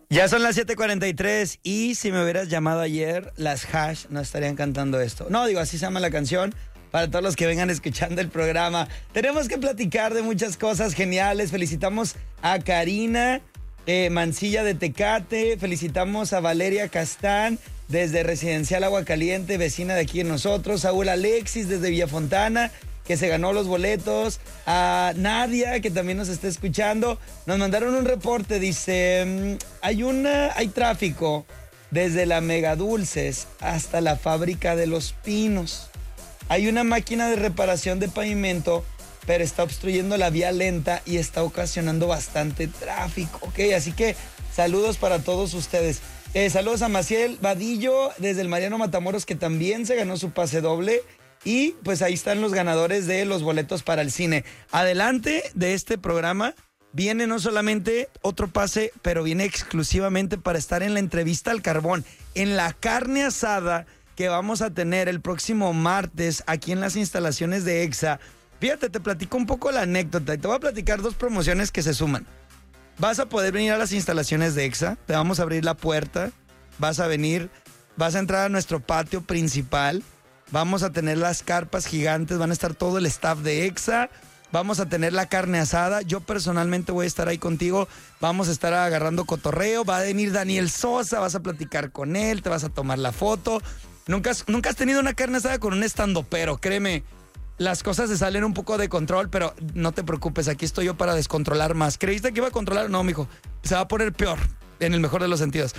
Ya son las 7:43 y si me hubieras llamado ayer, las Hash no estarían cantando esto. No, digo, así se llama la canción. Para todos los que vengan escuchando el programa, tenemos que platicar de muchas cosas geniales. Felicitamos a Karina Mancilla de Tecate, felicitamos a Valeria Castán desde Residencial Aguacaliente, vecina de aquí en nosotros, Saúl Alexis desde Villafontana, que se ganó los boletos, a Nadia, que también nos está escuchando. Nos mandaron un reporte, dice, hay tráfico desde la Mega Dulces hasta la Fábrica de los Pinos. Hay una máquina de reparación de pavimento, pero está obstruyendo la vía lenta y está ocasionando bastante tráfico, ¿ok? Así que saludos para todos ustedes. Saludos a Maciel Vadillo desde el Mariano Matamoros, que también se ganó su pase doble. Y pues ahí están los ganadores de los boletos para el cine. Adelante de este programa viene no solamente otro pase, pero viene exclusivamente para estar en la entrevista al carbón, en la carne asada que vamos a tener el próximo martes aquí en las instalaciones de EXA. Fíjate, te platico un poco la anécdota y te voy a platicar dos promociones que se suman. Vas a poder venir a las instalaciones de EXA, te vamos a abrir la puerta, vas a entrar a nuestro patio principal. Vamos a tener las carpas gigantes, van a estar todo el staff de EXA, vamos a tener la carne asada, yo personalmente voy a estar ahí contigo, vamos a estar agarrando cotorreo, va a venir Daniel Sosa, vas a platicar con él, te vas a tomar la foto. Nunca has tenido una carne asada con un estandopero, créeme, las cosas se salen un poco de control, pero no te preocupes, aquí estoy yo para descontrolar más. ¿Creíste que iba a controlar? No, mijo, se va a poner peor, en el mejor de los sentidos.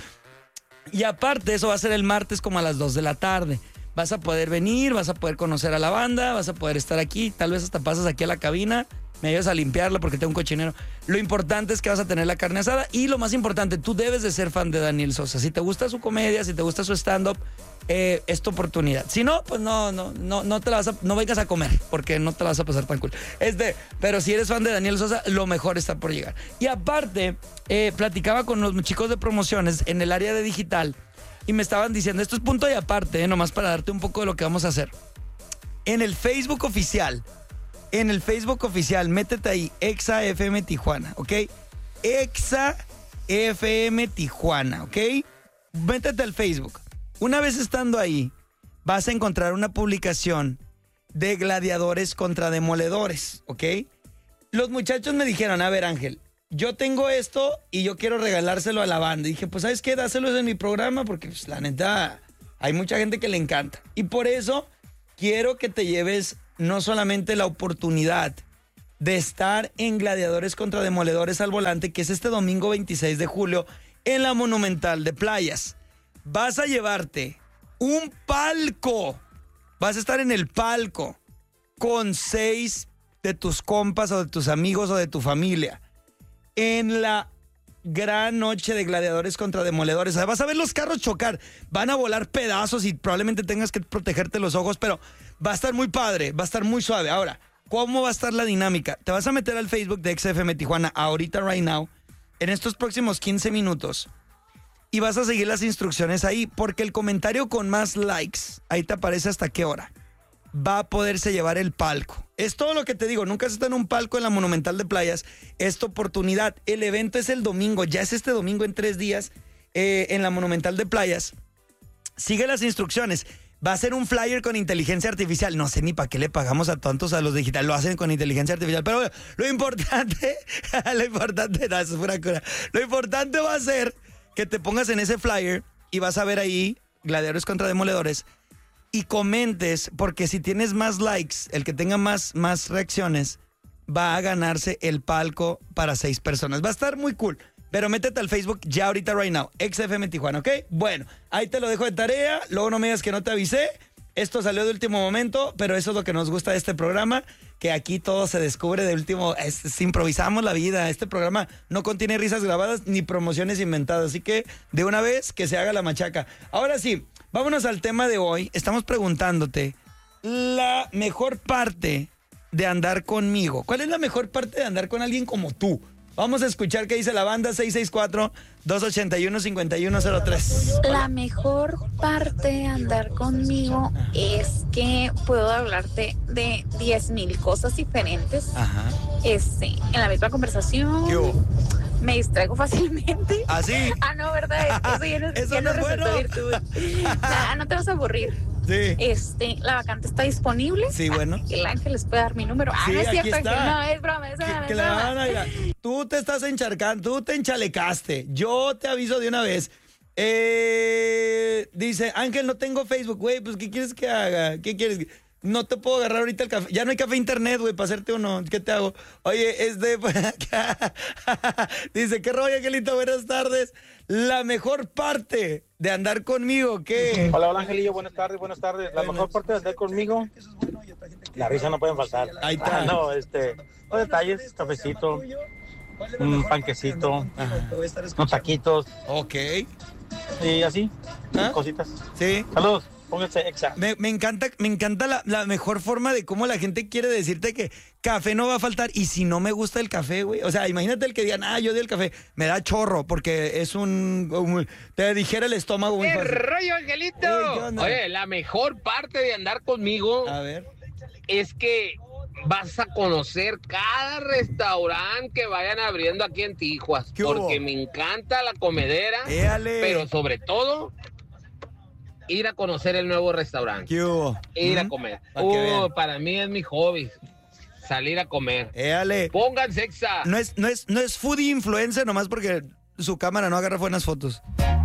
Y aparte, eso va a ser el martes como a las 2 de la tarde. Vas a poder venir, vas a poder conocer a la banda, vas a poder estar aquí, tal vez hasta pasas aquí a la cabina, me ayudas a limpiarla porque tengo un cochinero. Lo importante es que vas a tener la carne asada y lo más importante, tú debes de ser fan de Daniel Sosa. Si te gusta su comedia, si te gusta su stand-up, es tu oportunidad. Si no, pues no vengas a comer porque no te la vas a pasar tan cool. Pero si eres fan de Daniel Sosa, lo mejor está por llegar. Y aparte, platicaba con los chicos de promociones en el área de digital. Y me estaban diciendo, esto es punto y aparte, nomás para darte un poco de lo que vamos a hacer. En el Facebook oficial, métete ahí, EXA FM Tijuana, ¿ok? EXA FM Tijuana, ¿ok? Métete al Facebook. Una vez estando ahí, vas a encontrar una publicación de gladiadores contra demoledores, ¿ok? Los muchachos me dijeron, a ver, Ángel, yo tengo esto y yo quiero regalárselo a la banda. Y dije, pues, ¿sabes qué? Dáselos en mi programa porque, pues, la neta, hay mucha gente que le encanta. Y por eso quiero que te lleves no solamente la oportunidad de estar en Gladiadores contra Demoledores al Volante, que es este domingo 26 de julio en la Monumental de Playas. Vas a llevarte un palco. Vas a estar en el palco con 6 de tus compas o de tus amigos o de tu familia. En la gran noche de Gladiadores contra Demoledores. O sea, vas a ver los carros chocar, van a volar pedazos y probablemente tengas que protegerte los ojos, pero va a estar muy padre, va a estar muy suave. Ahora, ¿cómo va a estar la dinámica? Te vas a meter al Facebook de XFM Tijuana ahorita, right now, en estos próximos 15 minutos, y vas a seguir las instrucciones ahí, porque el comentario con más likes, ahí te aparece hasta qué hora, va a poderse llevar el palco. Es todo lo que te digo, nunca has estado en un palco en la Monumental de Playas, es tu oportunidad. El evento es el domingo, ya es este domingo en 3 días en la Monumental de Playas. Sigue las instrucciones. Va a ser un flyer con inteligencia artificial. No sé ni para qué le pagamos a tantos a los digitales. Lo hacen con inteligencia artificial. Pero bueno, lo importante va a ser que te pongas en ese flyer y vas a ver ahí Gladiadores contra Demoledores y comentes, porque si tienes más likes, el que tenga más reacciones, va a ganarse el palco para 6 personas. Va a estar muy cool. Pero métete al Facebook ya ahorita, right now. XFM Tijuana, ¿ok? Bueno, ahí te lo dejo de tarea. Luego no me digas que no te avisé. Esto salió de último momento, pero eso es lo que nos gusta de este programa, que aquí todo se descubre de último. Improvisamos la vida. Este programa no contiene risas grabadas ni promociones inventadas. Así que de una vez que se haga la machaca. Ahora sí, vámonos al tema de hoy. Estamos preguntándote la mejor parte de andar conmigo. ¿Cuál es la mejor parte de andar con alguien como tú? Vamos a escuchar qué dice la banda. 664-281-5103. La mejor parte de andar conmigo es que puedo hablarte de 10,000 cosas diferentes. Ajá. En la misma conversación. me distraigo fácilmente. ¿Ah, sí? Ah, no, ¿verdad? Eso ya no, Eso ya no es resultó bueno. virtud. Nada, no te vas a aburrir. Sí. La vacante está disponible. Sí, bueno. El Ángel les puede dar mi número. Sí, no es aquí cierto, está. Ángel. No, es broma, es broma. Que es le broma. van a ir a- Tú te estás encharcando, tú te enchalecaste. Yo te aviso de una vez. Dice, Ángel, no tengo Facebook, güey, pues ¿qué quieres que haga? ¿Qué quieres? No te puedo agarrar ahorita el café. Ya no hay café internet, güey, para hacerte uno. ¿Qué te hago? Oye, por acá. Dice, ¿qué rollo, Angelito? Buenas tardes. La mejor parte de andar conmigo, ¿qué? Hola, hola Angelillo, buenas tardes, buenas tardes. La mejor parte de andar conmigo, la risa no pueden faltar. Ahí está. No, los detalles, cafecito, un panquecito, unos taquitos Ok. y así, ¿Ah? cositas. Sí. Saludos, pónganse exa. Me encanta la mejor forma de cómo la gente quiere decirte que café no va a faltar. Y si no me gusta el café, güey. O sea, imagínate el que digan, yo odio el café. Me da chorro porque es te dijera el estómago muy ¡Qué fácil. rollo, Angelito! ¿Qué onda? Oye, la mejor parte de andar conmigo A ver. es que vas a conocer cada restaurante que vayan abriendo aquí en Tijuas. ¿Qué hubo? Porque me encanta la comedera, Éale. pero sobre todo, ir a conocer el nuevo restaurante. ¿Qué hubo? Ir a comer. Pa' que vean. Para mí es mi hobby, salir a comer. Éale. Pónganse exa. No es foodie influencer nomás porque su cámara no agarra buenas fotos.